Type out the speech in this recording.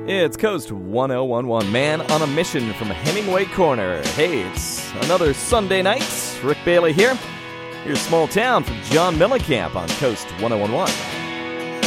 It's Coast 1011, man on a mission from Hemingway Corner. Hey, it's another Sunday night. Rick Bailey here. Here's Small Town from John Mellencamp on Coast 1011.